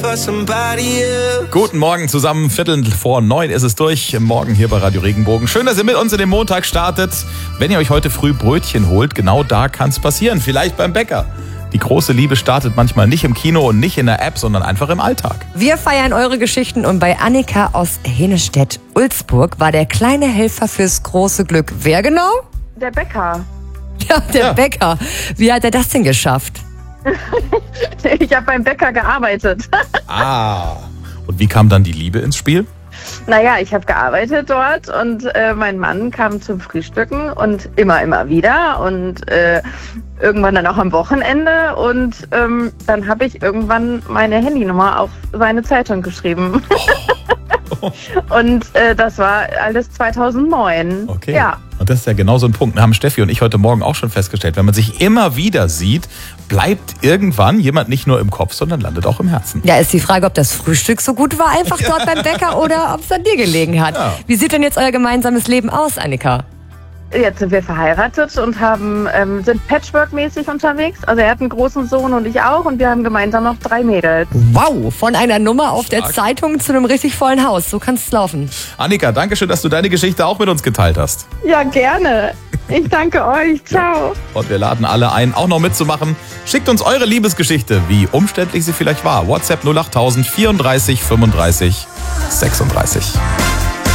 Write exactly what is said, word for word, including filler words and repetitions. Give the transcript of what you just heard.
for somebody else. Guten Morgen zusammen, Viertel vor neun ist es durch. Morgen hier bei Radio Regenbogen. Schön, dass ihr mit uns in den Montag startet. Wenn ihr euch heute früh Brötchen holt, genau da kann es passieren. Vielleicht beim Bäcker. Die große Liebe startet manchmal nicht im Kino und nicht in der App, sondern einfach im Alltag. Wir feiern eure Geschichten und bei Annika aus Hennestedt-Ulzburg war der kleine Helfer fürs große Glück. Wer genau? Der Bäcker. Ja, der Ja. Bäcker. Wie hat er das denn geschafft? Ich habe beim Bäcker gearbeitet. Ah. Und wie kam dann die Liebe ins Spiel? Naja, ich habe gearbeitet dort und äh, mein Mann kam zum Frühstücken und immer, immer wieder und äh, irgendwann dann auch am Wochenende und ähm, dann habe ich irgendwann meine Handynummer auf seine Zeitung geschrieben. Oh. Und äh, das war alles zweitausendneun. Okay. Ja. Und das ist ja genau so ein Punkt. Da haben Steffi und ich heute Morgen auch schon festgestellt, wenn man sich immer wieder sieht, bleibt irgendwann jemand nicht nur im Kopf, sondern landet auch im Herzen. Ja, ist die Frage, ob das Frühstück so gut war, einfach dort beim Bäcker, oder ob es an dir gelegen hat. Ja. Wie sieht denn jetzt euer gemeinsames Leben aus, Annika? Jetzt sind wir verheiratet und haben, ähm, sind Patchwork-mäßig unterwegs. Also er hat einen großen Sohn und ich auch und wir haben gemeinsam noch drei Mädels. Wow, von einer Nummer auf der Stark. Zeitung zu einem richtig vollen Haus. So kann es laufen. Annika, danke schön, dass du deine Geschichte auch mit uns geteilt hast. Ja, gerne. Ich danke euch. Ciao. Und wir laden alle ein, auch noch mitzumachen. Schickt uns eure Liebesgeschichte, wie umständlich sie vielleicht war. WhatsApp null acht tausend vierunddreißig fünfunddreißig sechsunddreißig.